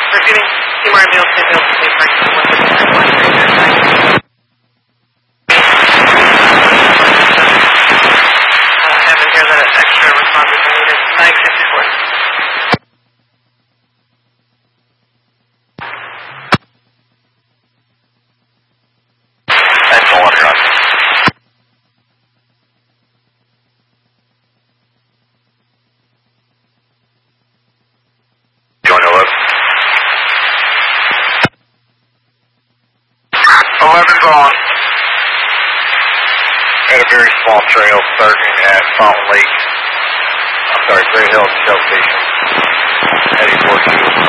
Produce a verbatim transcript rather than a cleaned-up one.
Repeating, T-Mar ambulance, ambulance, state emergency, one fifty-nine, one three six nine. Uh, having here that extra responses are needed. nine sixty-four. That's all under us. Going to eleven. eleven's on. At a very small trail starting at Fountain Lake. I'm sorry, Gray Hill Shell Station. Heading towards you.